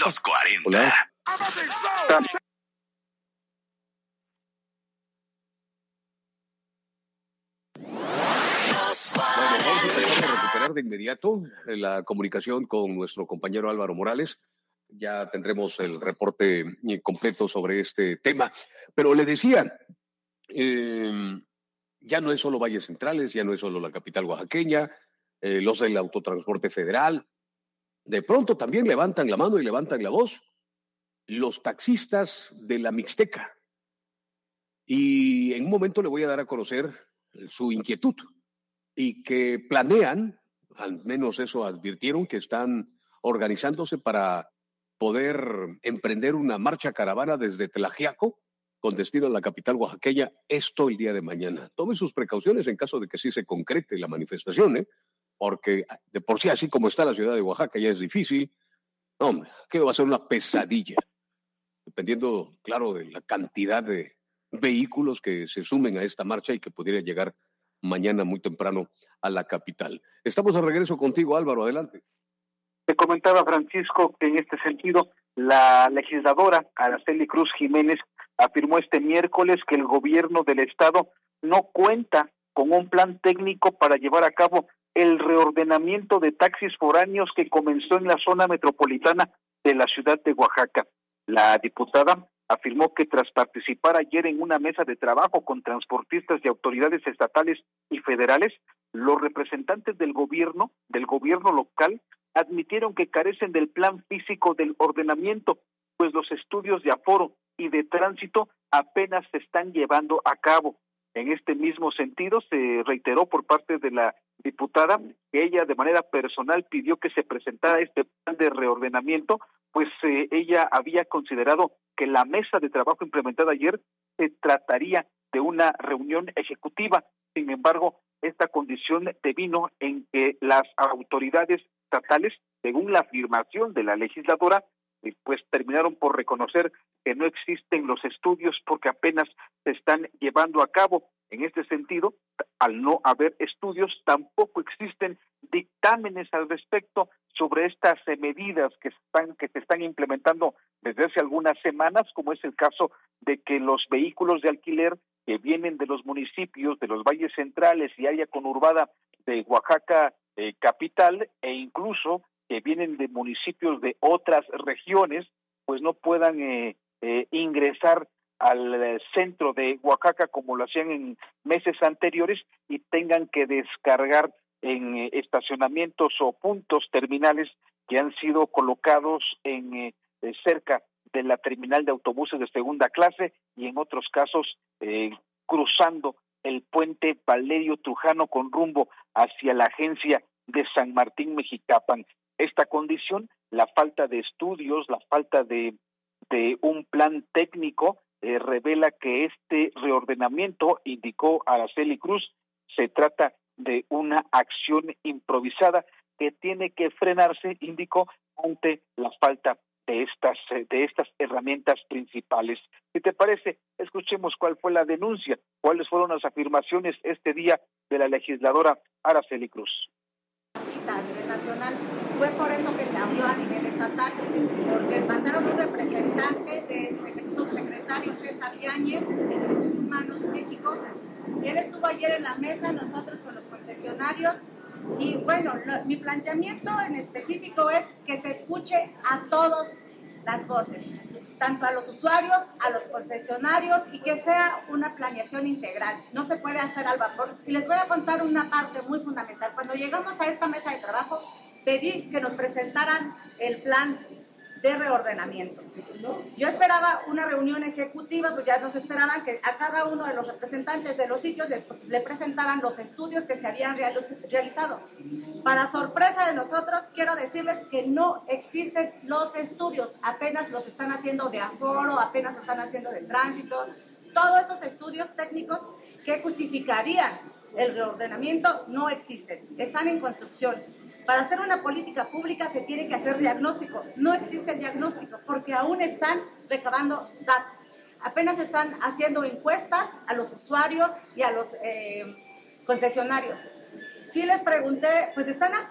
Los 40. Hola. Bueno, vamos a empezar a recuperar de inmediato la comunicación con nuestro compañero Álvaro Morales. Ya tendremos el reporte completo sobre este tema. Pero le decía, ya no es solo Valles Centrales, ya no es solo la capital oaxaqueña, los del autotransporte federal. De pronto también levantan la mano y levantan la voz los taxistas de la Mixteca. Y en un momento le voy a dar a conocer su inquietud y que planean, al menos eso advirtieron, que están organizándose para poder emprender una marcha caravana desde Tlaxiaco con destino a la capital oaxaqueña, esto el día de mañana. Tome sus precauciones en caso de que sí se concrete la manifestación, porque de por sí, así como está la ciudad de Oaxaca, ya es difícil. Hombre, que va a ser una pesadilla, dependiendo, claro, de la cantidad de vehículos que se sumen a esta marcha y que pudiera llegar mañana muy temprano a la capital. Estamos de regreso contigo, Álvaro, adelante. Te comentaba, Francisco, que en este sentido la legisladora Araceli Cruz Jiménez afirmó este miércoles que el gobierno del estado no cuenta con un plan técnico para llevar a cabo el reordenamiento de taxis foráneos que comenzó en la zona metropolitana de la ciudad de Oaxaca. La diputada afirmó que tras participar ayer en una mesa de trabajo con transportistas y autoridades estatales y federales, los representantes del gobierno local admitieron que carecen del plan físico del ordenamiento, pues los estudios de aforo y de tránsito apenas se están llevando a cabo. En este mismo sentido, se reiteró por parte de la diputada que ella de manera personal pidió que se presentara este plan de reordenamiento, pues ella había considerado que la mesa de trabajo implementada ayer se trataría de una reunión ejecutiva. Sin embargo, esta condición devino en que las autoridades estatales, según la afirmación de la legisladora, pues terminaron por reconocer que no existen los estudios porque apenas se están llevando a cabo. En este sentido, al no haber estudios, tampoco existen dictámenes al respecto sobre estas medidas que se están implementando desde hace algunas semanas, como es el caso de que los vehículos de alquiler que vienen de los municipios de los valles centrales y área conurbada de Oaxaca capital, e incluso que vienen de municipios de otras regiones, pues no puedan ingresar al centro de Oaxaca como lo hacían en meses anteriores y tengan que descargar en estacionamientos o puntos terminales que han sido colocados en cerca de la terminal de autobuses de segunda clase y en otros casos cruzando el puente Valerio Trujano con rumbo hacia la agencia de San Martín Mexicapan. Esta condición, la falta de estudios, la falta de un plan técnico, revela que este reordenamiento, indicó Araceli Cruz, se trata de una acción improvisada que tiene que frenarse, indicó, ante la falta de estas herramientas principales. Si te parece, escuchemos cuál fue la denuncia, cuáles fueron las afirmaciones este día de la legisladora Araceli Cruz. A nivel nacional, fue por eso que se abrió a nivel estatal, porque mandaron un representante del subsecretario César Yáñez de Derechos Humanos de México, y él estuvo ayer en la mesa, nosotros con los concesionarios, y bueno, mi planteamiento en específico es que se escuche a todas las voces, tanto a los usuarios, a los concesionarios, y que sea una planeación integral. No se puede hacer al vapor. Y les voy a contar una parte muy fundamental. Cuando llegamos a esta mesa de trabajo, pedí que nos presentaran el plan de reordenamiento. Yo esperaba una reunión ejecutiva, pues ya nos esperaban que a cada uno de los representantes de los sitios le presentaran los estudios que se habían realizado. Para sorpresa de nosotros, quiero decirles que no existen los estudios, apenas los están haciendo de aforo, apenas están haciendo de tránsito, todos esos estudios técnicos que justificarían el reordenamiento no existen, están en construcción. Para hacer una política pública se tiene que hacer diagnóstico. No existe el diagnóstico porque aún están recabando datos. Apenas están haciendo encuestas a los usuarios y a los concesionarios. Sí les pregunté, pues están haciendo